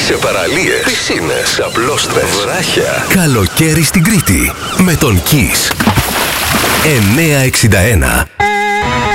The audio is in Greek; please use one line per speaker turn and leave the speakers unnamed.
σε παραλίες, πισίνες, απλώστρες, βράχια.
Καλοκαίρι στην Κρήτη με τον Kiss. 961